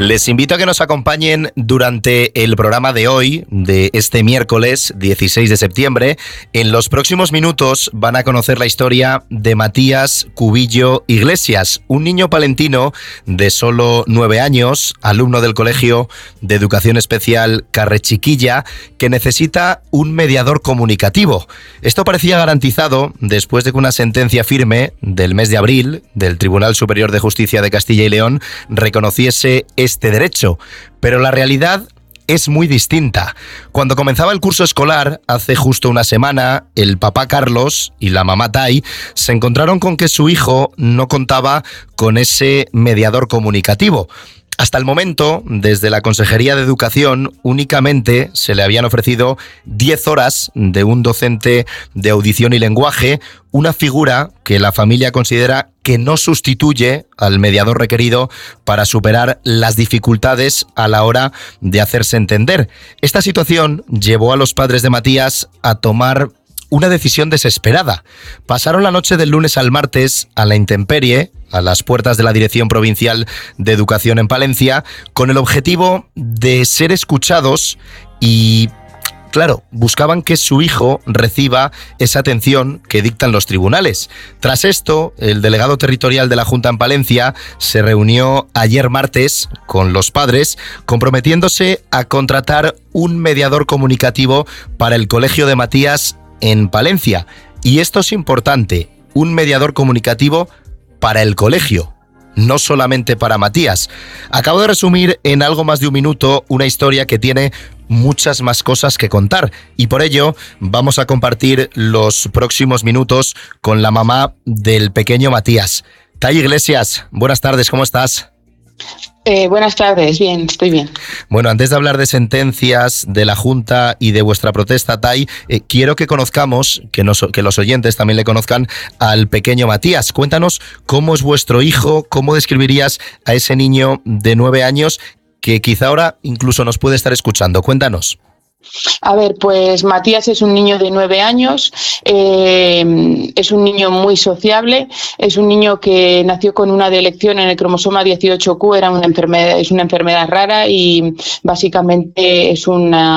Les invito a que nos acompañen durante el programa de hoy, de este miércoles 16 de septiembre. En los próximos minutos van a conocer la historia de Matías Cubillo Iglesias, un niño palentino de solo 9 años, alumno del Colegio de Educación Especial Carrechiquilla, que necesita un mediador comunicativo. Esto parecía garantizado después de que una sentencia firme del mes de abril del Tribunal Superior de Justicia de Castilla y León reconociese este derecho, pero la realidad es muy distinta. Cuando comenzaba el curso escolar, hace justo una semana, el papá Carlos y la mamá Tai se encontraron con que su hijo no contaba con ese mediador comunicativo. Hasta el momento, desde la Consejería de Educación, únicamente se le habían ofrecido 10 horas de un docente de audición y lenguaje, una figura que la familia considera que no sustituye al mediador requerido para superar las dificultades a la hora de hacerse entender. Esta situación llevó a los padres de Matías a tomar una decisión desesperada. Pasaron la noche del lunes al martes a la intemperie, a las puertas de la Dirección Provincial de Educación en Palencia, con el objetivo de ser escuchados y, claro, buscaban que su hijo reciba esa atención que dictan los tribunales. Tras esto, el delegado territorial de la Junta en Palencia se reunió ayer martes con los padres, comprometiéndose a contratar un mediador comunicativo para el colegio de Matías en Palencia. Y esto es importante, un mediador comunicativo para el colegio, no solamente para Matías. Acabo de resumir en algo más de un minuto una historia que tiene muchas más cosas que contar, y por ello vamos a compartir los próximos minutos con la mamá del pequeño Matías. Tai Iglesias, buenas tardes, ¿cómo estás? Buenas tardes, bien, estoy bien. Bueno, antes de hablar de sentencias, de la Junta y de vuestra protesta, Tai, quiero que conozcamos, que los oyentes también le conozcan al pequeño Matías. Cuéntanos cómo es vuestro hijo, cómo describirías a ese niño de 9 años que quizá ahora incluso nos puede estar escuchando. Cuéntanos. A ver, pues Matías es un niño de 9 años, es un niño muy sociable, es un niño que nació con una delección en el cromosoma 18Q, es una enfermedad rara y básicamente es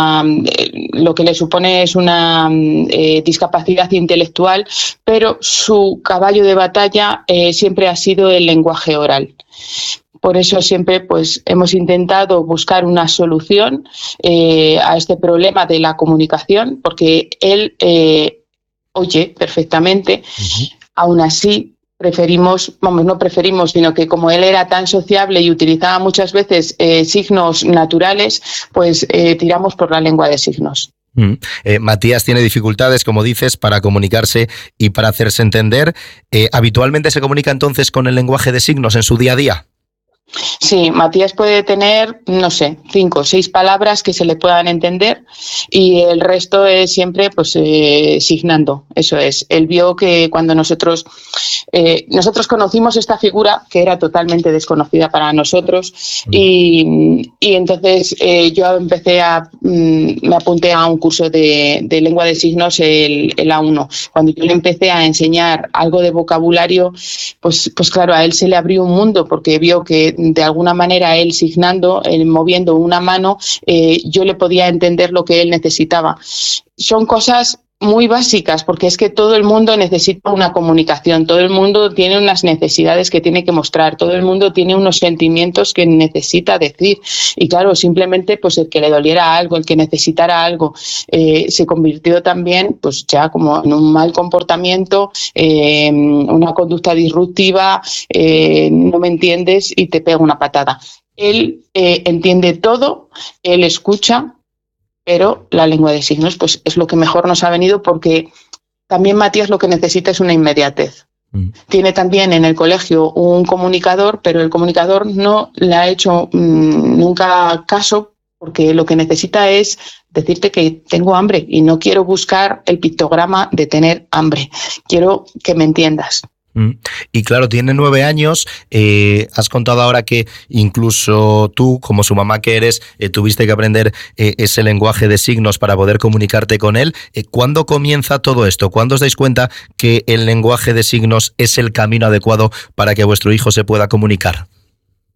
lo que le supone es una discapacidad intelectual, pero su caballo de batalla siempre ha sido el lenguaje oral. Por eso siempre pues, hemos intentado buscar una solución a este problema de la comunicación, porque él oye perfectamente. Aún así, no preferimos, sino que como él era tan sociable y utilizaba muchas veces signos naturales, pues tiramos por la lengua de signos. Matías tiene dificultades, como dices, para comunicarse y para hacerse entender. ¿Habitualmente se comunica entonces con el lenguaje de signos en su día a día? Sí, Matías puede tener, 5 o 6 palabras que se le puedan entender y el resto es siempre pues signando, eso es. Él vio que cuando nosotros conocimos esta figura, que era totalmente desconocida para nosotros, y entonces yo me apunté a un curso de lengua de signos, el A1. Cuando yo le empecé a enseñar algo de vocabulario, pues claro, a él se le abrió un mundo porque vio que de alguna manera él signando, moviendo una mano, yo le podía entender lo que él necesitaba. Son cosas muy básicas, porque es que todo el mundo necesita una comunicación, todo el mundo tiene unas necesidades que tiene que mostrar, todo el mundo tiene unos sentimientos que necesita decir, y claro, simplemente pues el que le doliera algo, el que necesitara algo, se convirtió también pues ya como en un mal comportamiento, una conducta disruptiva, no me entiendes y te pego una patada. Él entiende todo, él escucha, pero la lengua de signos pues es lo que mejor nos ha venido, porque también Matías lo que necesita es una inmediatez. Tiene también en el colegio un comunicador, pero el comunicador no le ha hecho nunca caso, porque lo que necesita es decirte que tengo hambre y no quiero buscar el pictograma de tener hambre. Quiero que me entiendas. Y claro, tiene 9 años, has contado ahora que incluso tú, como su mamá que eres, tuviste que aprender ese lenguaje de signos para poder comunicarte con él. ¿Cuándo comienza todo esto? ¿Cuándo os dais cuenta que el lenguaje de signos es el camino adecuado para que vuestro hijo se pueda comunicar?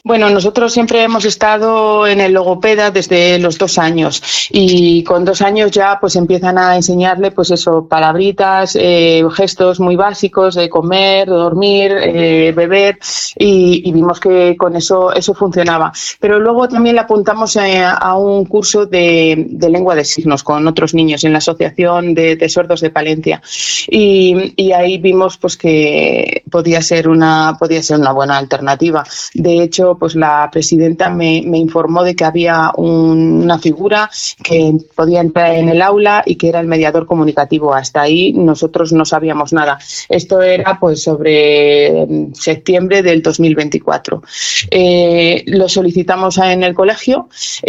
Bueno, nosotros siempre hemos estado en el logopeda desde los 2 años y con 2 años ya pues empiezan a enseñarle pues eso, palabritas, gestos muy básicos de comer, dormir, beber y vimos que con eso funcionaba. Pero luego también le apuntamos a un curso de lengua de signos con otros niños en la Asociación de Sordos de Palencia y ahí vimos pues que podía ser una buena alternativa. De hecho, pues la presidenta me informó de que había una figura que podía entrar en el aula y que era el mediador comunicativo. Hasta ahí nosotros no sabíamos nada. Esto era pues sobre septiembre del 2024. Lo solicitamos en el colegio.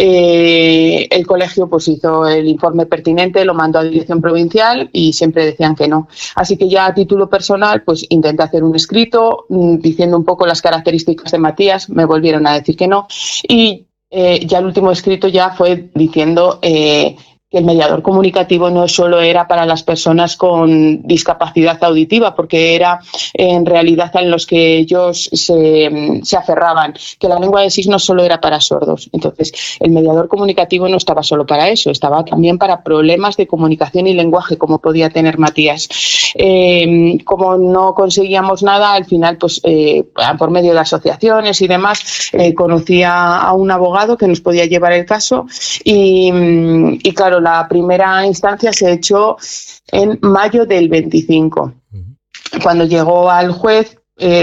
El colegio pues hizo el informe pertinente, lo mandó a dirección provincial y siempre decían que no. Así que ya a título personal pues intenté hacer un escrito diciendo un poco las características de Matías. Me volvieron a decir que no y ya el último escrito ya fue diciendo que el mediador comunicativo no solo era para las personas con discapacidad auditiva, porque era en realidad en los que ellos se aferraban, que la lengua de signos solo era para sordos. Entonces, el mediador comunicativo no estaba solo para eso, estaba también para problemas de comunicación y lenguaje, como podía tener Matías. Como no conseguíamos nada, al final, pues por medio de asociaciones y demás, conocí a un abogado que nos podía llevar el caso y claro, la primera instancia se echó en mayo del 25. Cuando llegó al juez,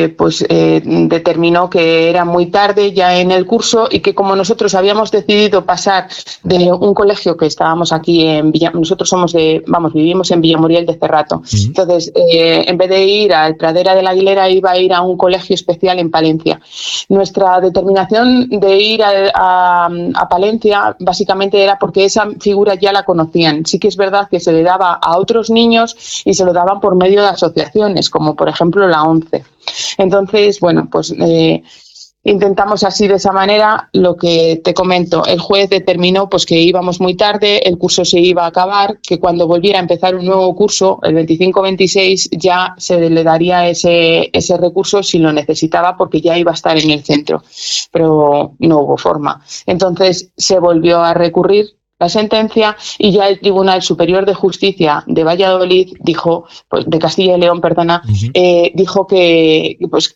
determinó que era muy tarde ya en el curso y que como nosotros habíamos decidido pasar de un colegio que estábamos aquí en nosotros vivimos en Villamuriel de Cerrato. Entonces, en vez de ir a Pradera de la Aguilera, iba a ir a un colegio especial en Palencia. Nuestra determinación de ir a Palencia básicamente era porque esa figura ya la conocían. Sí que es verdad que se le daba a otros niños y se lo daban por medio de asociaciones, como por ejemplo la ONCE. Entonces, bueno, pues intentamos así de esa manera. Lo que te comento, el juez determinó pues que íbamos muy tarde, el curso se iba a acabar, que cuando volviera a empezar un nuevo curso, el 25-26, ya se le daría ese recurso si lo necesitaba porque ya iba a estar en el centro, pero no hubo forma. Entonces se volvió a recurrir la sentencia y ya el Tribunal Superior de Justicia de Valladolid dijo, pues de Castilla y León, perdona, dijo que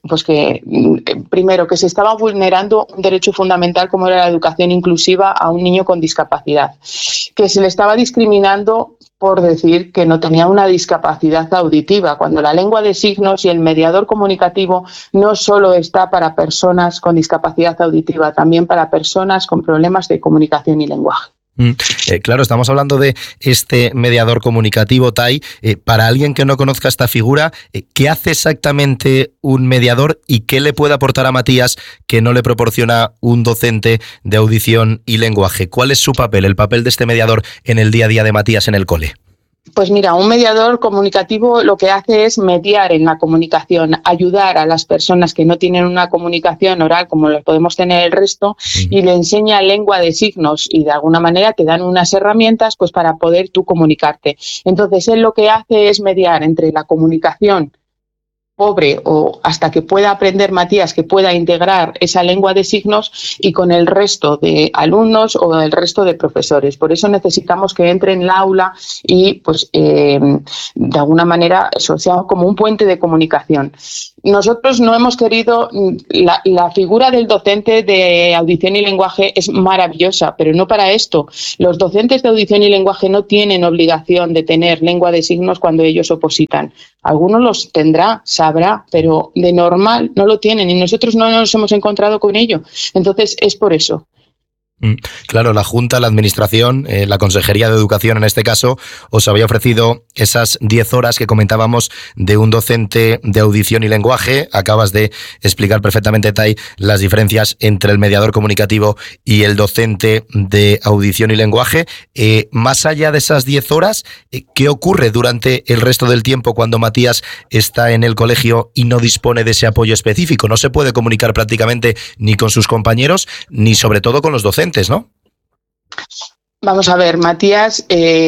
primero que se estaba vulnerando un derecho fundamental como era la educación inclusiva a un niño con discapacidad, que se le estaba discriminando por decir que no tenía una discapacidad auditiva, cuando la lengua de signos y el mediador comunicativo no solo está para personas con discapacidad auditiva, también para personas con problemas de comunicación y lenguaje. Claro, estamos hablando de este mediador comunicativo, Tai. Para alguien que no conozca esta figura, ¿qué hace exactamente un mediador y qué le puede aportar a Matías que no le proporciona un docente de audición y lenguaje? ¿Cuál es su papel, el papel de este mediador en el día a día de Matías en el cole? Pues mira, un mediador comunicativo lo que hace es mediar en la comunicación, ayudar a las personas que no tienen una comunicación oral como lo podemos tener el resto y le enseña lengua de signos y de alguna manera te dan unas herramientas pues para poder tú comunicarte. Entonces él lo que hace es mediar entre la comunicación pobre o hasta que pueda aprender Matías, que pueda integrar esa lengua de signos y con el resto de alumnos o el resto de profesores. Por eso necesitamos que entre en el aula y pues de alguna manera eso sea como un puente de comunicación. Nosotros no hemos querido, la figura del docente de audición y lenguaje es maravillosa, pero no para esto. Los docentes de audición y lenguaje no tienen obligación de tener lengua de signos cuando ellos opositan. Algunos los tendrá, sabrá, pero de normal no lo tienen y nosotros no nos hemos encontrado con ello. Entonces es por eso. Claro, la Junta, la Administración, la Consejería de Educación en este caso, os había ofrecido esas 10 horas que comentábamos de un docente de audición y lenguaje. Acabas de explicar perfectamente, Tai, las diferencias entre el mediador comunicativo y el docente de audición y lenguaje. Más allá de esas 10 horas, ¿qué ocurre durante el resto del tiempo cuando Matías está en el colegio y no dispone de ese apoyo específico? No se puede comunicar prácticamente ni con sus compañeros, ni sobre todo con los docentes, ¿no? Vamos a ver, Matías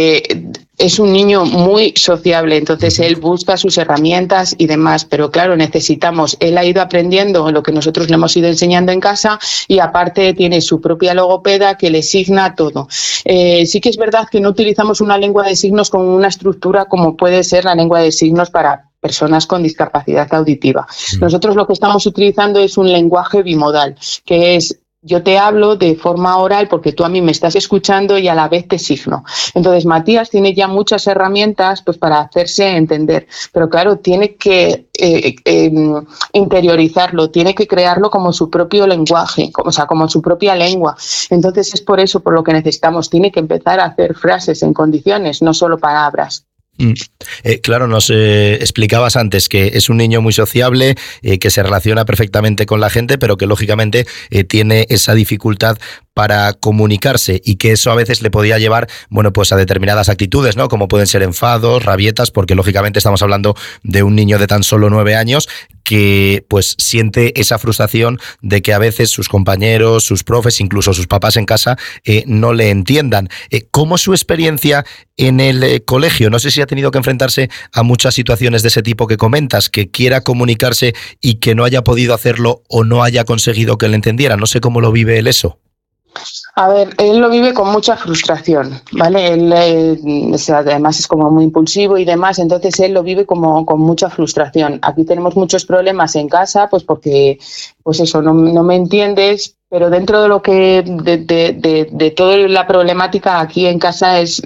es un niño muy sociable, entonces él busca sus herramientas y demás, pero claro, él ha ido aprendiendo lo que nosotros le hemos ido enseñando en casa y aparte tiene su propia logopeda que le signa todo. Sí que es verdad que no utilizamos una lengua de signos con una estructura como puede ser la lengua de signos para personas con discapacidad auditiva. Nosotros lo que estamos utilizando es un lenguaje bimodal, que es: yo te hablo de forma oral porque tú a mí me estás escuchando y a la vez te signo. Entonces, Matías tiene ya muchas herramientas pues para hacerse entender, pero claro, tiene que interiorizarlo, tiene que crearlo como su propio lenguaje, o sea, como su propia lengua. Entonces, es por eso por lo que necesitamos. Tiene que empezar a hacer frases en condiciones, no solo palabras. Claro, nos explicabas antes que es un niño muy sociable, que se relaciona perfectamente con la gente, pero que lógicamente tiene esa dificultad para comunicarse y que eso a veces le podía llevar, bueno, pues a determinadas actitudes, ¿no? Como pueden ser enfados, rabietas, porque lógicamente estamos hablando de un niño de tan solo 9 años que pues siente esa frustración de que a veces sus compañeros, sus profes, incluso sus papás en casa no le entiendan. ¿Cómo es su experiencia en el colegio? No sé si ha tenido que enfrentarse a muchas situaciones de ese tipo que comentas, que quiera comunicarse y que no haya podido hacerlo o no haya conseguido que le entendiera. No sé cómo lo vive él eso. A ver, él lo vive con mucha frustración, ¿vale? Él además es como muy impulsivo y demás, entonces él lo vive como con mucha frustración. Aquí tenemos muchos problemas en casa, pues porque, pues eso, no me entiendes, pero dentro de lo que de toda la problemática aquí en casa es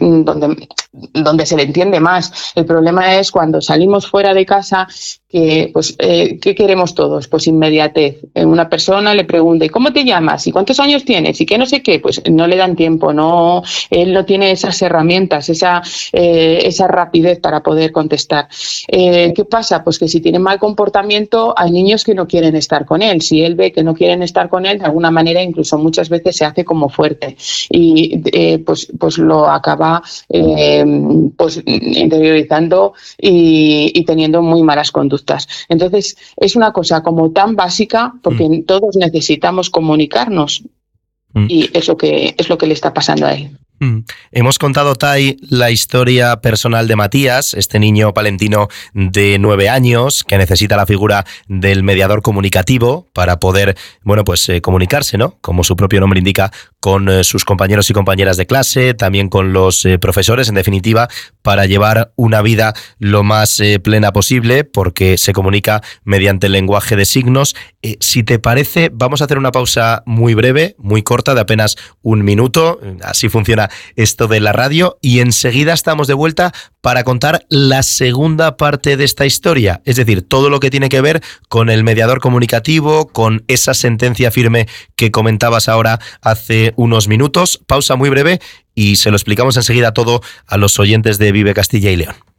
donde se le entiende más. El problema es cuando salimos fuera de casa, que pues ¿qué queremos todos? Pues inmediatez. Una persona le pregunta: ¿y cómo te llamas? ¿Y cuántos años tienes? ¿Y qué no sé qué? Pues no le dan tiempo, él no tiene esas herramientas, esa rapidez para poder contestar. ¿Qué pasa? Pues que si tiene mal comportamiento, hay niños que no quieren estar con él. Si él ve que no quieren estar con él, de alguna manera incluso muchas veces se hace como fuerte y pues lo acaba pues interiorizando y teniendo muy malas conductas. Entonces es una cosa como tan básica porque todos necesitamos comunicarnos y es lo que le está pasando a él. Hemos contado, Tai, la historia personal de Matías, este niño palentino de 9 años que necesita la figura del mediador comunicativo para poder, bueno, pues comunicarse, ¿no? Como su propio nombre indica, con sus compañeros y compañeras de clase, también con los profesores, en definitiva, para llevar una vida lo más plena posible, porque se comunica mediante el lenguaje de signos. Si te parece, vamos a hacer una pausa muy breve, muy corta, de apenas 1 minuto, así funciona esto de la radio, y enseguida estamos de vuelta para contar la segunda parte de esta historia, es decir, todo lo que tiene que ver con el mediador comunicativo, con esa sentencia firme que comentabas ahora hace unos minutos. Pausa muy breve y se lo explicamos enseguida todo a los oyentes de Vive Castilla y León.